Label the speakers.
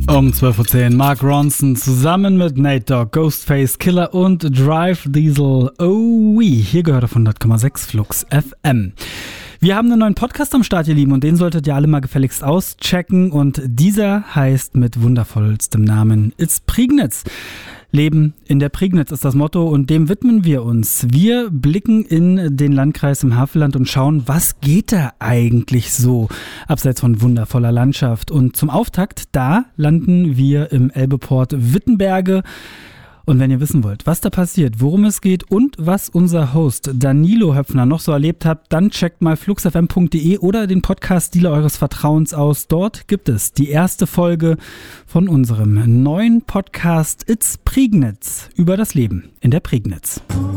Speaker 1: Um 12.10 Uhr Mark Ronson zusammen mit Nate Dogg, Ghostface Killah und Drive Diesel. Oh oui, hier gehört auf 100,6 Flux FM. Wir haben einen neuen Podcast am Start, ihr Lieben, und den solltet ihr alle mal gefälligst auschecken. Und dieser heißt mit wundervollstem Namen It's Prignitz. Leben in der Prignitz ist das Motto und dem widmen wir uns. Wir blicken in den Landkreis im Havelland und schauen, was geht da eigentlich so, abseits von wundervoller Landschaft. Und zum Auftakt, da landen wir im Elbeport Wittenberge. Und wenn ihr wissen wollt, was da passiert, worum es geht und was unser Host Danilo Höpfner noch so erlebt hat, dann checkt mal fluxfm.de oder den Podcast-Dealer eures Vertrauens aus. Dort gibt es die erste Folge von unserem neuen Podcast It's Prignitz über das Leben in der Prignitz.